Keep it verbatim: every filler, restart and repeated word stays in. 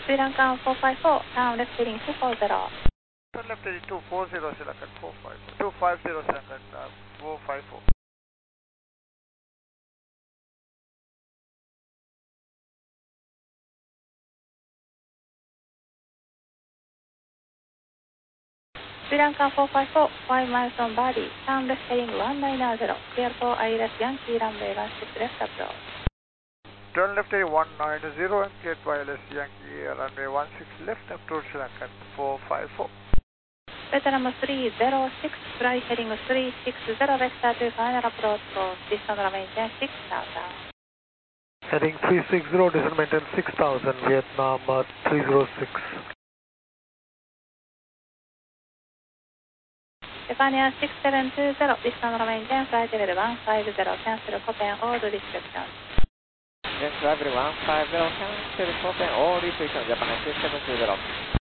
Sri Lanka four five four, down left heading two four zero. Turn left heading two four zero, Sri Lanka four five four. two five zero, Sri Lanka uh, four five four. Sri Lanka four five four, five miles on Bali, turn left heading one nine zero, clear for I L S Yankee runway one six left approach. Turn left heading one nine zero and cleared for I L S Yankee runway one six left approach Sri Lanka four five four. Delta number three zero six, fly heading three six zero, vector to final approach course, distance runway six thousand. Heading three six zero, descent maintain six thousand, Vietnam uh, three zero six. Japan six seven two zero, distance runway ten, flight level one five zero, cancel Copen all restrictions. Then level one five zero, cancel Copen all restrictions, Japan six seven two zero.